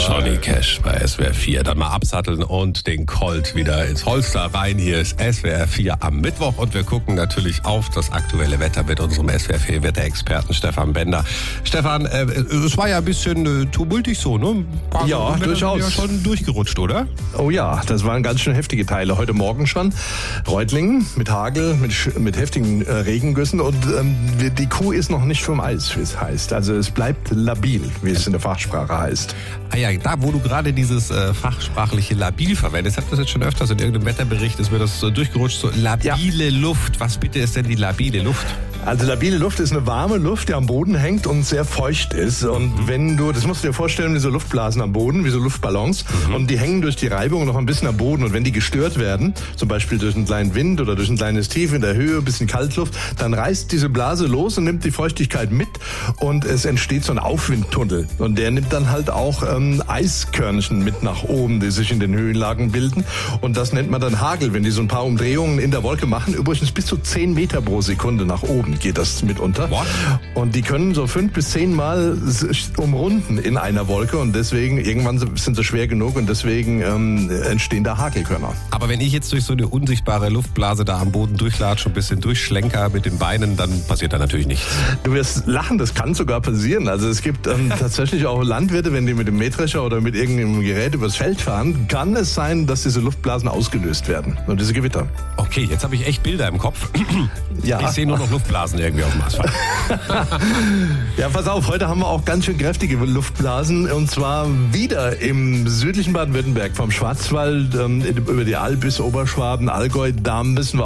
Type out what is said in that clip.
Johnny Cash bei SWR 4. Dann mal absatteln und den Colt wieder ins Holster rein. Hier ist SWR 4 am Mittwoch und wir gucken natürlich auf das aktuelle Wetter mit unserem SWR 4 Wetterexperten Stefan Bender. Stefan, es war ja ein bisschen tumultig so, ne? Ja, durchaus. Ja schon durchgerutscht, oder? Oh ja, das waren ganz schön heftige Teile. Heute Morgen schon. Reutlingen mit Hagel, mit heftigen Regengüssen und die Kuh ist noch nicht vom Eis, wie es heißt. Also es bleibt labil, wie es in der Fachsprache heißt. Ah ja, da wo du gerade dieses fachsprachliche labil verwendest, habt ihr das jetzt schon öfters in irgendeinem Wetterbericht, ist mir das durchgerutscht, so labile Luft. Was bitte ist denn die labile Luft? Also labile Luft ist eine warme Luft, die am Boden hängt und sehr feucht ist. Und wenn du, das musst du dir vorstellen, wie so Luftblasen am Boden, wie so Luftballons. Und die hängen durch die Reibung noch ein bisschen am Boden. Und wenn die gestört werden, zum Beispiel durch einen kleinen Wind oder durch ein kleines Tief in der Höhe, ein bisschen Kaltluft, dann reißt diese Blase los und nimmt die Feuchtigkeit mit. Und es entsteht so ein Aufwindtunnel. Und der nimmt dann halt auch Eiskörnchen mit nach oben, die sich in den Höhenlagen bilden. Und das nennt man dann Hagel, wenn die so ein paar Umdrehungen in der Wolke machen. Übrigens bis zu 10 Meter pro Sekunde nach oben geht das mitunter. What? Und die können so 5 bis 10 Mal umrunden in einer Wolke und deswegen, irgendwann sind sie schwer genug und deswegen entstehen da Hagelkörner. Aber wenn ich jetzt durch so eine unsichtbare Luftblase da am Boden durchlatsche, ein bisschen durchschlenker mit den Beinen, dann passiert da natürlich nichts. Du wirst lachen, das kann sogar passieren. Also es gibt tatsächlich auch Landwirte, wenn die mit dem Mähdrescher oder mit irgendeinem Gerät übers Feld fahren, kann es sein, dass diese Luftblasen ausgelöst werden und diese Gewitter. Okay, jetzt habe ich echt Bilder im Kopf. Ja. Ich sehe nur noch Luftblasen irgendwie auf dem Asphalt. Ja, pass auf, heute haben wir auch ganz schön kräftige Luftblasen und zwar wieder im südlichen Baden-Württemberg vom Schwarzwald über die Alb bis Oberschwaben, Allgäu, da müssen wir